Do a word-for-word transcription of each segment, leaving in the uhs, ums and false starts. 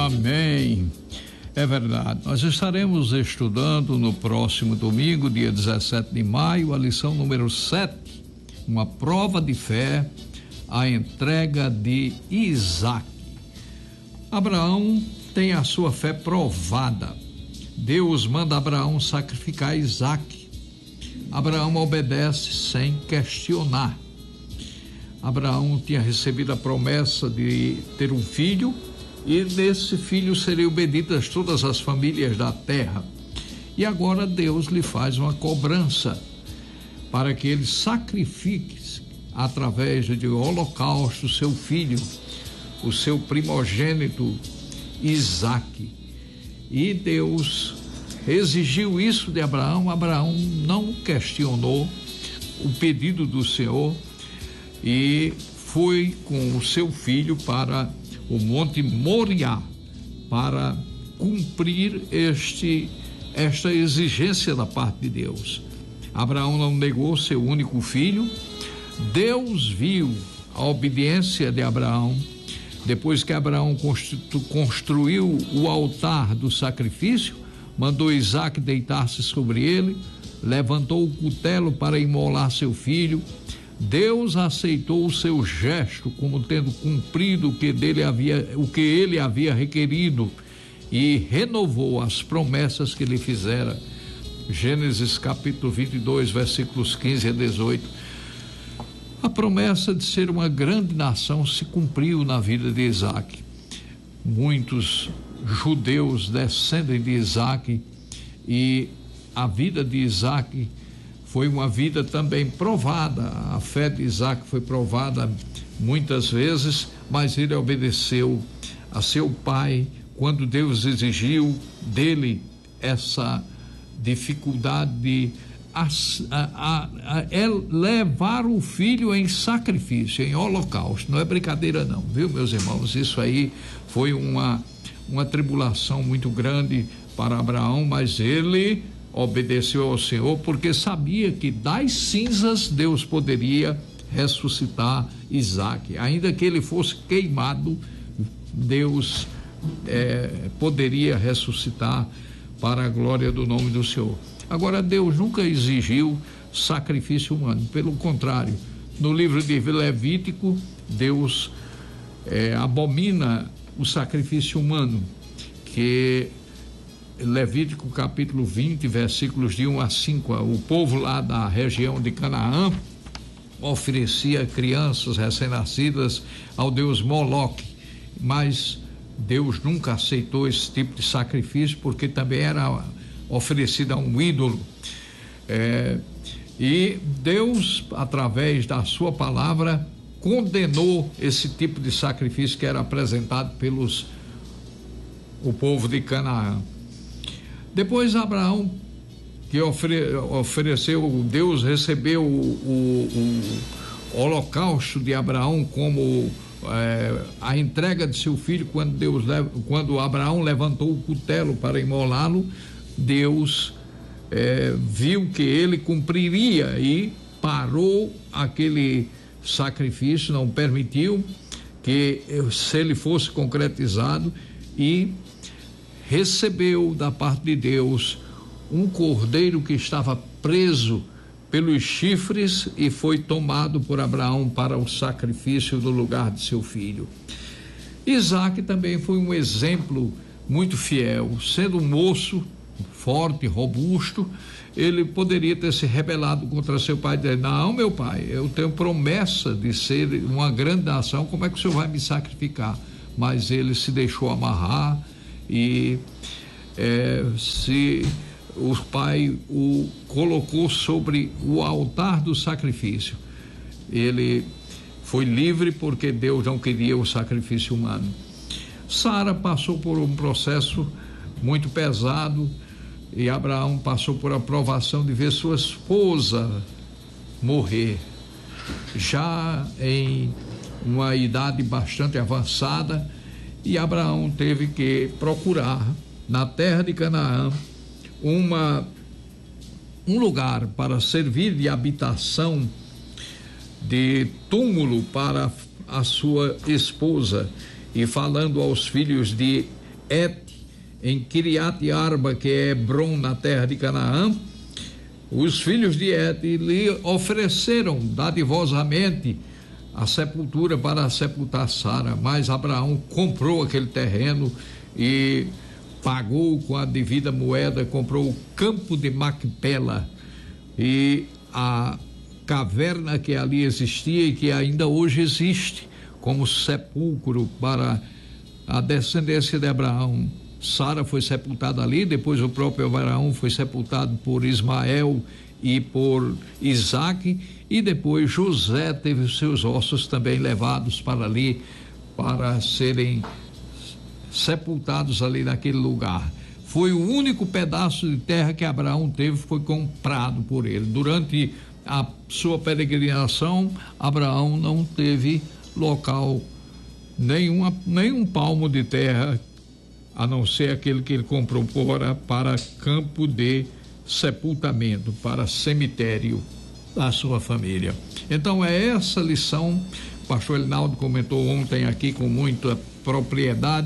Amém. É verdade. Nós estaremos estudando no próximo domingo, dia dezessete de maio, a lição número sete, uma prova de fé, a entrega de Isaac. Abraão tem a sua fé provada. Deus manda Abraão sacrificar Isaac. Abraão obedece sem questionar. Abraão tinha recebido a promessa de ter um filho, e nesse filho seriam benditas todas as famílias da terra. E agora Deus lhe faz uma cobrança para que ele sacrifique através de holocausto seu filho, o seu primogênito Isaac. E Deus exigiu isso de Abraão. Abraão não questionou o pedido do Senhor e foi com o seu filho para o Monte Moriá para cumprir este esta exigência da parte de Deus. Abraão não negou seu único filho. Deus viu a obediência de Abraão. Depois que Abraão constru, construiu o altar do sacrifício, mandou Isaac deitar-se sobre ele, levantou o cutelo para imolar seu filho. Deus aceitou o seu gesto como tendo cumprido o que dele havia, o que ele havia requerido, e renovou as promessas que lhe fizera. Gênesis capítulo vinte e dois, versículos quinze a dezoito. A promessa de ser uma grande nação se cumpriu na vida de Isaac. Muitos judeus descendem de Isaac, e a vida de Isaac foi uma vida também provada. A fé de Isaac foi provada muitas vezes, mas ele obedeceu a seu pai quando Deus exigiu dele essa dificuldade de a, a, a, a, é levar o filho em sacrifício, em holocausto. Não é brincadeira não, viu, meus irmãos? Isso aí foi uma, uma tribulação muito grande para Abraão, mas ele obedeceu ao Senhor porque sabia que das cinzas Deus poderia ressuscitar Isaac. Ainda que ele fosse queimado, Deus é, poderia ressuscitar para a glória do nome do Senhor. Agora, Deus nunca exigiu sacrifício humano, pelo contrário, no livro de Levítico, Deus é, abomina o sacrifício humano, que Levítico capítulo vinte, versículos de um a cinco, o povo lá da região de Canaã oferecia crianças recém-nascidas ao deus Moloque, mas Deus nunca aceitou esse tipo de sacrifício, porque também era oferecido a um ídolo. É, e Deus, através da sua palavra, condenou esse tipo de sacrifício que era apresentado pelos o povo de Canaã. Depois Abraão, que ofere, ofereceu, Deus recebeu o, o, o holocausto de Abraão como é, a entrega de seu filho. Quando Deus, quando Abraão levantou o cutelo para imolá-lo, Deus é, viu que ele cumpriria e parou aquele sacrifício, não permitiu que se ele fosse concretizado, e recebeu da parte de Deus um cordeiro que estava preso pelos chifres e foi tomado por Abraão para o sacrifício no lugar de seu filho. Isaac também foi um exemplo muito fiel. Sendo um moço forte, robusto, ele poderia ter se rebelado contra seu pai, dizendo: não, meu pai, eu tenho promessa de ser uma grande nação, como é que o senhor vai me sacrificar? Mas ele se deixou amarrar e é, se o pai o colocou sobre o altar do sacrifício. Ele foi livre porque Deus não queria o sacrifício humano. Sara passou por um processo muito pesado, e Abraão passou por a provação de ver sua esposa morrer, já em uma idade bastante avançada, e Abraão teve que procurar na terra de Canaã uma um lugar para servir de habitação, de túmulo para a sua esposa. E falando aos filhos de Et, em Kiriat Arba, que é Hebron, na terra de Canaã, os filhos de Et lhe ofereceram dadivosamente a sepultura para sepultar Sara, mas Abraão comprou aquele terreno e pagou com a devida moeda, comprou o campo de Macpela e a caverna que ali existia e que ainda hoje existe como sepulcro para a descendência de Abraão. Sara foi sepultada ali, depois o próprio Abraão foi sepultado por Ismael e por Isaque, e depois José teve os seus ossos também levados para ali para serem sepultados ali naquele lugar. Foi o único pedaço de terra que Abraão teve, foi comprado por ele. Durante a sua peregrinação, Abraão não teve local, nenhuma, nenhum palmo de terra, a não ser aquele que ele comprou para, para campo de sepultamento, para cemitério da sua família. Então é essa lição, o pastor Elinaldo comentou ontem aqui com muita propriedade,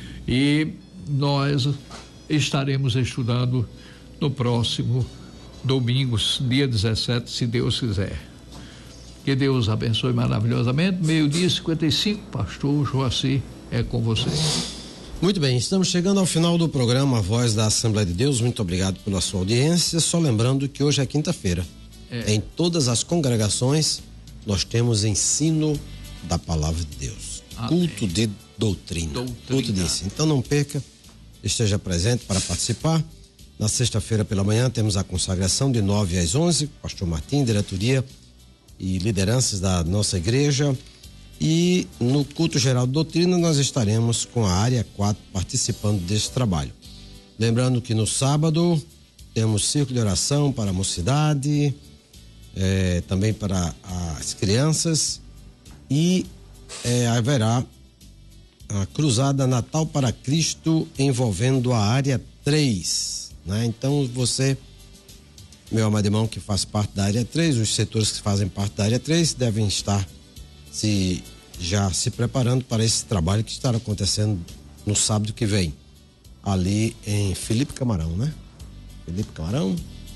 e nós estaremos estudando no próximo domingo, dia dezessete, se Deus quiser. Que Deus abençoe maravilhosamente. Meio-dia e cinquenta e cinco, pastor Joaci, é com você. Muito bem, estamos chegando ao final do programa A Voz da Assembleia de Deus. Muito obrigado pela sua audiência. Só lembrando que hoje é quinta-feira. É. Em todas as congregações nós temos ensino da palavra de Deus. Amém. Culto de doutrina. doutrina. Culto de ensino. Então não perca, esteja presente para participar. Na sexta-feira pela manhã temos a consagração de nove às onze. Pastor Martim, diretoria e lideranças da nossa igreja. E no culto geral de doutrina nós estaremos com a área quatro participando desse trabalho. Lembrando que no sábado temos círculo de oração para a mocidade, eh, também para as crianças, e eh, haverá a cruzada Natal para Cristo envolvendo a área três, né? Então você, meu amado irmão que faz parte da área três, os setores que fazem parte da área três devem estar se já se preparando para esse trabalho que estará acontecendo no sábado que vem, ali em Felipe Camarão, né? Felipe Camarão?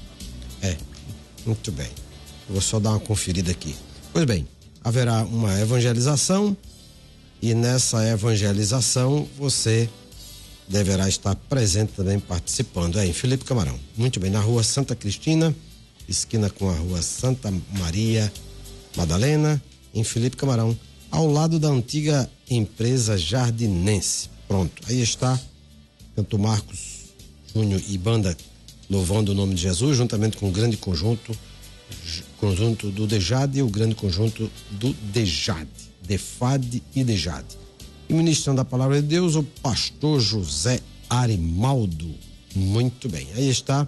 É, muito bem. Eu vou só dar uma conferida aqui. Pois bem, haverá uma evangelização, e nessa evangelização você deverá estar presente também, participando. É em Felipe Camarão. Muito bem, na rua Santa Cristina, esquina com a rua Santa Maria Madalena, em Felipe Camarão, ao lado da antiga empresa Jardinense. Pronto, aí está cantor Marcos Júnior e banda louvando o nome de Jesus, juntamente com o grande conjunto conjunto do Dejade e o grande conjunto do Dejade, Defade e Dejade. E ministrando a palavra de Deus, o pastor José Arimaldo. Muito bem, aí está.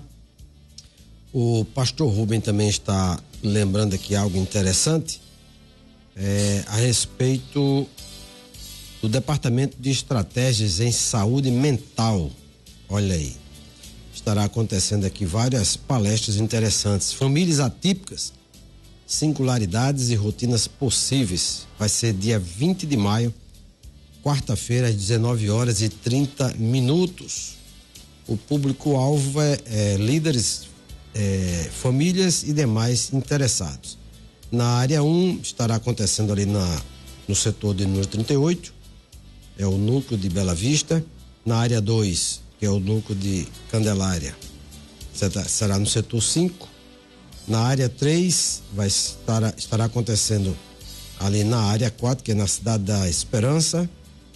O pastor Rubem também está lembrando aqui algo interessante, É, a respeito do Departamento de Estratégias em Saúde Mental. Olha aí, estará acontecendo aqui várias palestras interessantes. Famílias atípicas, singularidades e rotinas possíveis. Vai ser dia vinte de maio, quarta-feira, às dezenove horas e trinta minutos. O público-alvo é, é líderes, é, famílias e demais interessados. Na área um, estará acontecendo ali na, no setor de número trinta e oito, é o núcleo de Bela Vista. Na área dois, que é o núcleo de Candelária, será no setor cinco. Na área três, vai estar, estará acontecendo ali na área quatro, que é na Cidade da Esperança,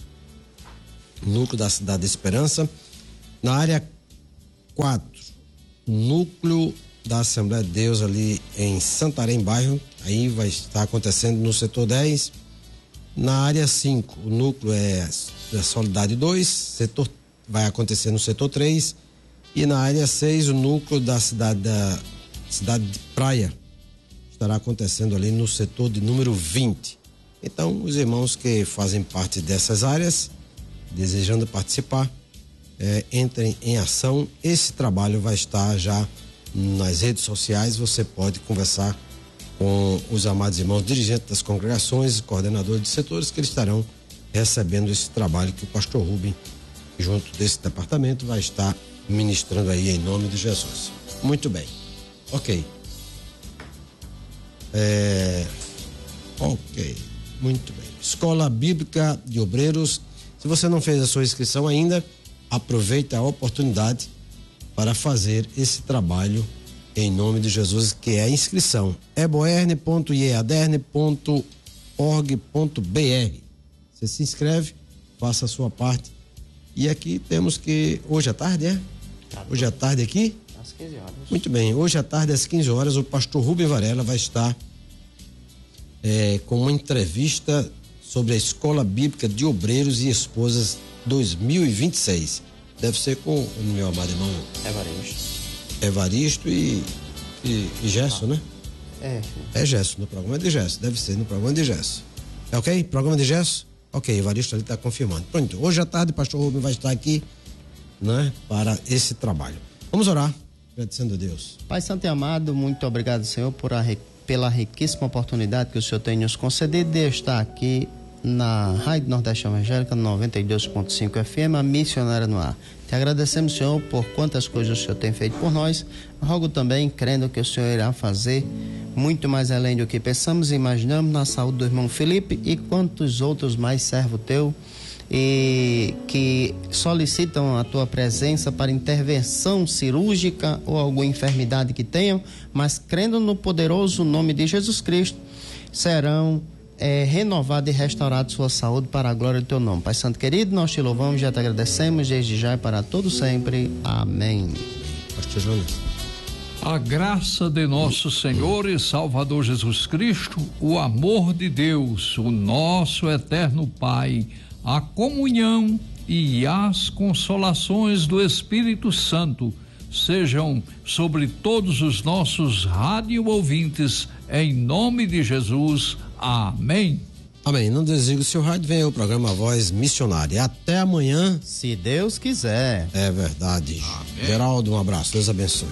núcleo da Cidade da Esperança. Na área quatro, núcleo da Assembleia de Deus ali em Santarém, bairro, aí vai estar acontecendo no setor dez. Na área cinco, o núcleo é da Solidade dois, setor vai acontecer no setor três, e na área seis, o núcleo da cidade da cidade de Praia estará acontecendo ali no setor de número vinte. Então, os irmãos que fazem parte dessas áreas, desejando participar, é, entrem em ação. Esse trabalho vai estar já nas redes sociais. Você pode conversar com os amados irmãos dirigentes das congregações, coordenadores de setores, que eles estarão recebendo esse trabalho que o pastor Rubem junto desse departamento, vai estar ministrando aí em nome de Jesus. Muito bem. Ok. É... Ok. Muito bem. Escola Bíblica de Obreiros. Se você não fez a sua inscrição ainda, aproveite a oportunidade para fazer esse trabalho em nome de Jesus, que é a inscrição. é boerne ponto i e a d e r n ponto org ponto b r. Você se inscreve, faça a sua parte. E aqui temos que, hoje à tarde, é? Hoje à tarde aqui? Às quinze horas. Muito bem, hoje à tarde às quinze horas o pastor Rubem Varela vai estar é, com uma entrevista sobre a Escola Bíblica de Obreiros e Esposas dois mil e vinte e seis. Deve ser com o meu amado irmão Evaristo. Evaristo e, e, e Gesso, ah. né? É. É Gesso, no programa de Gesso, deve ser no programa de Gesso. É ok? Programa de Gesso? Ok, Evaristo ali está confirmando. Pronto, hoje à tarde o pastor Rubem vai estar aqui, né, para esse trabalho. Vamos orar, agradecendo a Deus. Pai Santo e amado, muito obrigado, Senhor, por a, pela riquíssima oportunidade que o Senhor tem nos concedido de estar aqui na Rádio Nordeste Evangélica noventa e dois ponto cinco F M, a missionária no ar. Te agradecemos, Senhor, por quantas coisas o Senhor tem feito por nós. Rogo também, crendo que o Senhor irá fazer muito mais além do que pensamos e imaginamos, na saúde do irmão Felipe e quantos outros mais servo teu e que solicitam a tua presença para intervenção cirúrgica ou alguma enfermidade que tenham, mas crendo no poderoso nome de Jesus Cristo, serão É, renovado e restaurado sua saúde para a glória do teu nome. Pai Santo querido, nós te louvamos, já te agradecemos desde já e para todo sempre. Amém. Pastor Jonas. A graça de nosso Senhor e Salvador Jesus Cristo, o amor de Deus, o nosso eterno Pai, a comunhão e as consolações do Espírito Santo sejam sobre todos os nossos rádio ouvintes, em nome de Jesus. Amém. Amém. Não desligue o seu rádio, vem aí o programa Voz Missionária. Até amanhã. Se Deus quiser. É verdade. Amém. Geraldo, um abraço. Deus abençoe.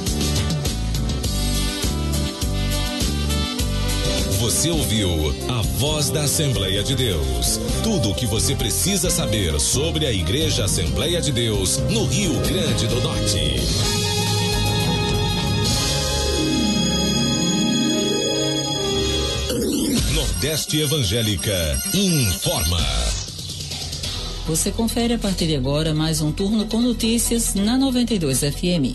Você ouviu a Voz da Assembleia de Deus. Tudo o que você precisa saber sobre a Igreja Assembleia de Deus no Rio Grande do Norte. Nordeste Evangélica informa. Você confere a partir de agora mais um turno com notícias na noventa e dois F M.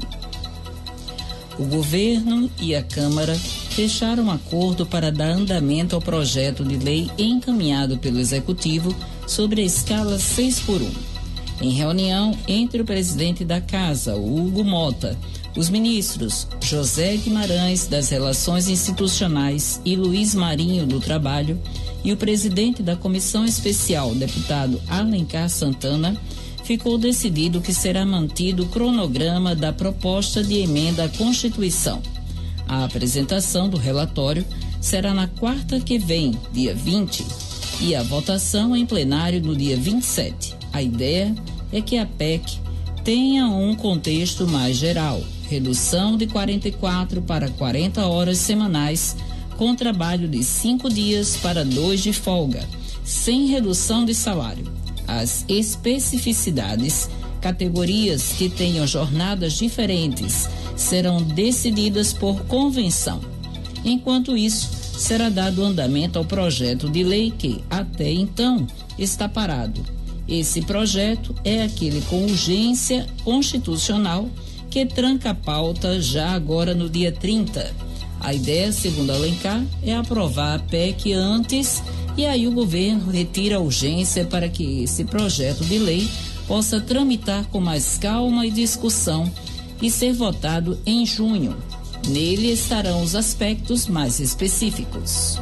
O governo e a Câmara fecharam um acordo para dar andamento ao projeto de lei encaminhado pelo Executivo sobre a escala seis por um. Em reunião entre o presidente da Casa, Hugo Mota, os ministros José Guimarães, das Relações Institucionais, e Luiz Marinho, do Trabalho, e o presidente da Comissão Especial, deputado Alencar Santana, ficou decidido que será mantido o cronograma da proposta de emenda à Constituição. A apresentação do relatório será na quarta que vem, dia vinte, e a votação em plenário no dia vinte e sete. A ideia é que a P E C tenha um contexto mais geral, redução de quarenta e quatro para quarenta horas semanais, com trabalho de cinco dias para dois de folga, sem redução de salário. As especificidades, categorias que tenham jornadas diferentes, serão decididas por convenção. Enquanto isso, será dado andamento ao projeto de lei que, até então, está parado. Esse projeto é aquele com urgência constitucional que tranca a pauta já agora no dia trinta. A ideia, segundo Alencar, é aprovar a P E C antes e aí o governo retira a urgência para que esse projeto de lei possa tramitar com mais calma e discussão e ser votado em junho. Nele estarão os aspectos mais específicos.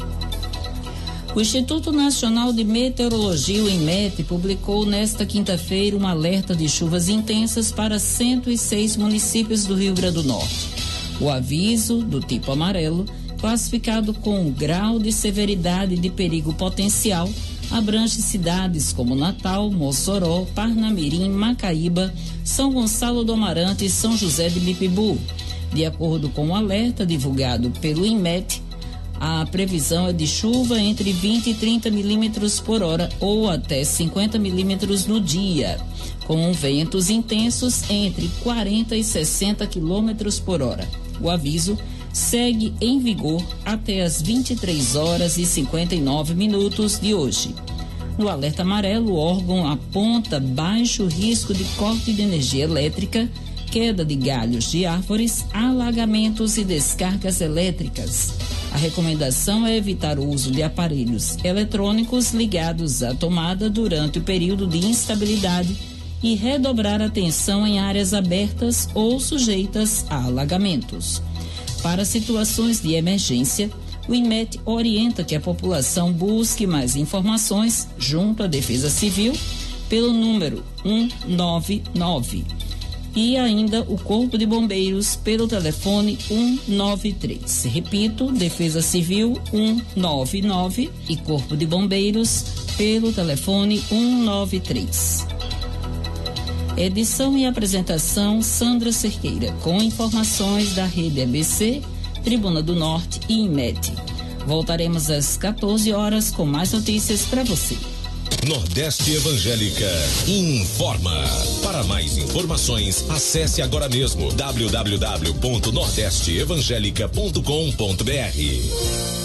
O Instituto Nacional de Meteorologia, o INMET, publicou nesta quinta-feira um alerta de chuvas intensas para cento e seis municípios do Rio Grande do Norte. O aviso, do tipo amarelo, classificado com grau de severidade de perigo potencial, abrange cidades como Natal, Mossoró, Parnamirim, Macaíba, São Gonçalo do Amarante e São José de Bipibu. De acordo com o alerta divulgado pelo INMET, A previsão é de chuva entre vinte e trinta milímetros por hora ou até cinquenta milímetros no dia, com ventos intensos entre quarenta e sessenta quilômetros por hora. O aviso segue em vigor até as vinte e três horas e cinquenta e nove minutos de hoje. No alerta amarelo, o órgão aponta baixo risco de corte de energia elétrica, queda de galhos de árvores, alagamentos e descargas elétricas. A recomendação é evitar o uso de aparelhos eletrônicos ligados à tomada durante o período de instabilidade e redobrar a atenção em áreas abertas ou sujeitas a alagamentos. Para situações de emergência, o INMET orienta que a população busque mais informações junto à Defesa Civil pelo número um nove nove e ainda o Corpo de Bombeiros pelo telefone um nove três. Repito, Defesa Civil um nove nove e Corpo de Bombeiros pelo telefone um nove três. Edição e apresentação Sandra Cerqueira, com informações da Rede A B C, Tribuna do Norte e INMET. Voltaremos às quatorze horas com mais notícias para você. Nordeste Evangélica informa. Para mais informações, acesse agora mesmo w w w ponto nordeste evangélica ponto com ponto b r.